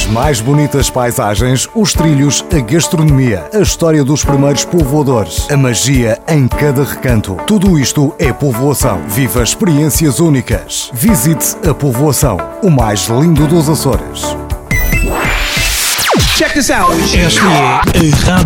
As mais bonitas paisagens, os trilhos, a gastronomia, a história dos primeiros povoadores, a magia em cada recanto. Tudo isto é povoação. Viva experiências únicas. Visite a povoação, o mais lindo dos Açores. Check this out. Esta é a Rádio